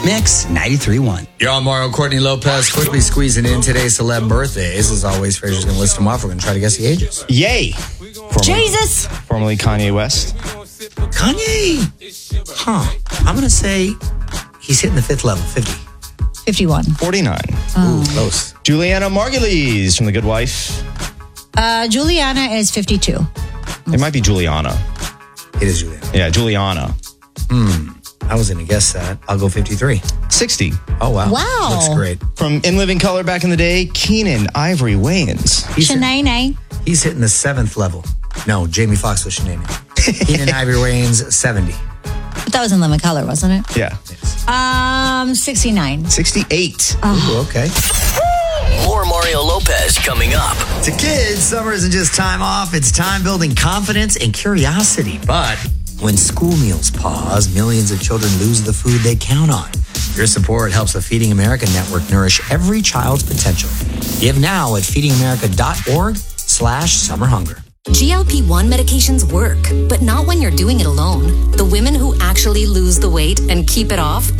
Mix 93.1. You're on Mario. Courtney Lopez quickly squeezing in today's celeb birthdays. As always, Fraser's going to list them off. We're going to try to guess the ages. Yay! Jesus! Formerly Kanye West. Kanye. I'm going to say he's hitting the fifth level, 50. 51. 49. Ooh, close. Juliana Margulies from The Good Wife. Juliana is 52. It might be Juliana. It is Juliana. Yeah, Juliana. I was going to guess that. I'll go 53. 60. Oh, wow. Wow. Looks great. From In Living Color back in the day, Keenan Ivory Wayans. Shanae. He's hitting the seventh level. No, Jamie Foxx was Shanae. Keenan Ivory Wayans, 70. But that was in Living Color, wasn't it? Yeah. 69. 68. Ooh, okay. More Mario Lopez coming up. To kids, summer isn't just time off. It's time building confidence and curiosity. But when school meals pause, millions of children lose the food they count on. Your support helps the Feeding America Network nourish every child's potential. Give now at feedingamerica.org/summerhunger. GLP-1 medications work, but not when you're doing it alone. The women who actually lose the weight and keep it off